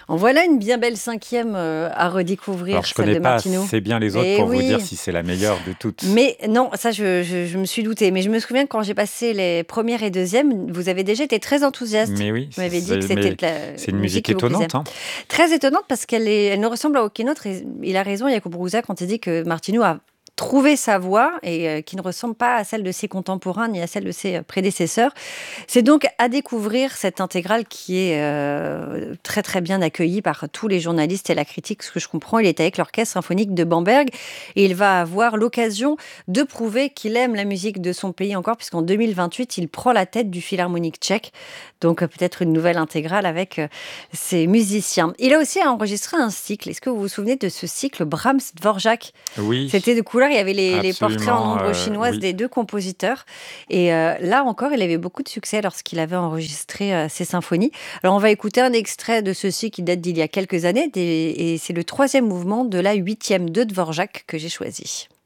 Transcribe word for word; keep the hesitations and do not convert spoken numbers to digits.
En voilà une bien belle cinquième euh, à Alors, redécouvrir, je celle connais de pas Martineau. assez bien les autres Eh pour vous dire oui, si c'est la meilleure de toutes. mais non, ça je, je- je me suis doutée. Mais je me souviens que quand j'ai passé les premières et deuxièmes, vous avez déjà été très enthousiaste. Mais oui, Vous c'est m'avez dit que c'est c'était mais de la c'est une musique musique qui vous plaisait. étonnante, hein. Très étonnante parce qu'elle est, elle ne ressemble à aucune autre. Et il a raison, Jacob Brouza, quand il dit que Martineau a trouvé sa voix et euh, qui ne ressemble pas à celle de ses contemporains ni à celle de ses euh, prédécesseurs. C'est donc à découvrir cette intégrale qui est euh, très très bien accueillie par tous les journalistes et la critique. Ce que je comprends, il est avec l'Orchestre symphonique de Bamberg et il va avoir l'occasion de prouver qu'il aime la musique de son pays encore, puisqu'en deux mille vingt-huit, il prend la tête du Philharmonique tchèque. Donc euh, peut-être une nouvelle intégrale avec euh, ses musiciens. Il a aussi enregistré un cycle. Est-ce que vous vous souvenez de ce cycle Brahms-Dvorak? Oui, C'était de couleur, il y avait les, les portraits en absolument, ombre heu, chinoise oui. des deux compositeurs. Et euh, là encore, il avait beaucoup de succès lorsqu'il avait enregistré euh, ses symphonies. Alors on va écouter un extrait de ceci qui date d'il y a quelques années, des- et c'est le troisième mouvement de la huitième de Dvorak que j'ai choisi.